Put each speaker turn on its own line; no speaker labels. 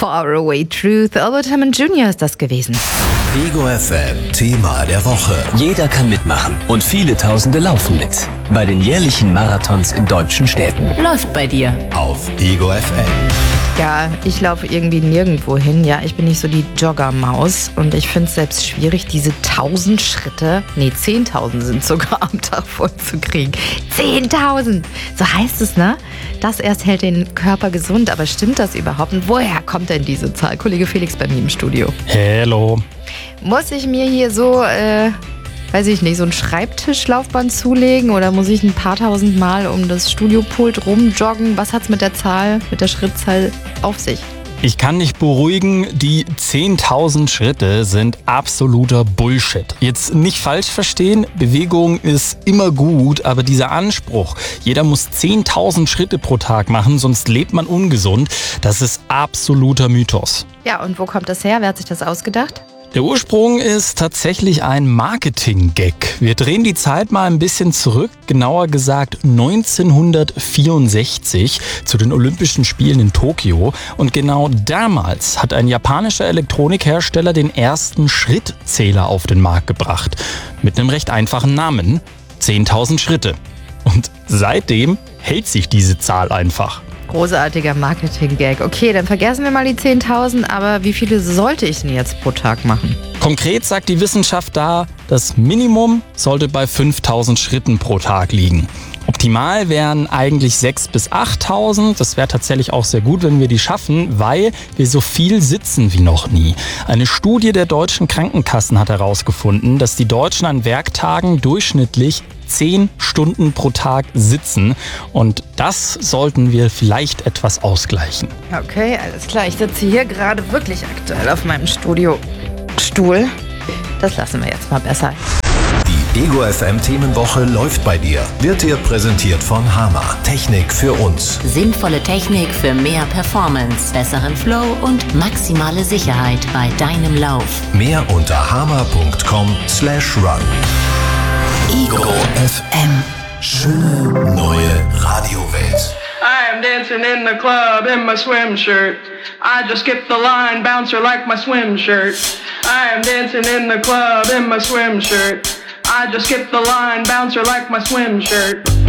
Faraway Truth. Albert Hammond Jr. ist das gewesen.
Ego FM Thema der Woche.
Jeder kann mitmachen und viele Tausende laufen mit. Bei den jährlichen Marathons in deutschen Städten.
Läuft bei dir.
Auf Ego FM.
Ja, ich laufe irgendwie nirgendwo hin. Ja, ich bin nicht so die Joggermaus. Und ich finde es selbst schwierig, diese 1000 Schritte, 10.000 sind sogar am Tag vollzukriegen. 10.000! So heißt es, ne? Das erst hält den Körper gesund. Aber stimmt das überhaupt? Und woher kommt denn diese Zahl? Kollege Felix bei mir im Studio.
Hello.
Muss ich mir hier so, weiß ich nicht, so ein Schreibtischlaufband zulegen oder muss ich ein paar tausend Mal um das Studiopult rumjoggen? Was hat's mit der Zahl, mit der Schrittzahl auf sich?
Ich kann dich beruhigen, die 10.000 Schritte sind absoluter Bullshit. Jetzt nicht falsch verstehen, Bewegung ist immer gut, aber dieser Anspruch, jeder muss 10.000 Schritte pro Tag machen, sonst lebt man ungesund, das ist absoluter Mythos.
Ja, und wo kommt das her? Wer hat sich das ausgedacht?
Der Ursprung ist tatsächlich ein Marketing-Gag. Wir drehen die Zeit mal ein bisschen zurück, genauer gesagt 1964 zu den Olympischen Spielen in Tokio. Und genau damals hat ein japanischer Elektronikhersteller den ersten Schrittzähler auf den Markt gebracht. Mit einem recht einfachen Namen: 10.000 Schritte. Und seitdem hält sich diese Zahl einfach.
Großartiger Marketing-Gag. Okay, dann vergessen wir mal die 10.000, aber wie viele sollte ich denn jetzt pro Tag machen?
Konkret sagt die Wissenschaft da, das Minimum sollte bei 5.000 Schritten pro Tag liegen. Optimal wären eigentlich 6.000 bis 8.000. Das wäre tatsächlich auch sehr gut, wenn wir die schaffen, weil wir so viel sitzen wie noch nie. Eine Studie der deutschen Krankenkassen hat herausgefunden, dass die Deutschen an Werktagen durchschnittlich 10 Stunden pro Tag sitzen. Und das sollten wir vielleicht etwas ausgleichen.
Okay, alles klar. Ich sitze hier gerade wirklich aktuell auf meinem Studiostuhl. Das lassen wir jetzt mal besser.
Die Ego FM Themenwoche läuft bei dir. Wird dir präsentiert von Hama. Technik für uns.
Sinnvolle Technik für mehr Performance, besseren Flow und maximale Sicherheit bei deinem Lauf.
Mehr unter hama.com/run. Ego FM. Schöne neue Radiowelt.
I am dancing in the club in my swim shirt. I just skipped the line, bouncer like my swim shirt. I am dancing in the club in my swim shirt. I just skipped the line, bouncer like my swim shirt.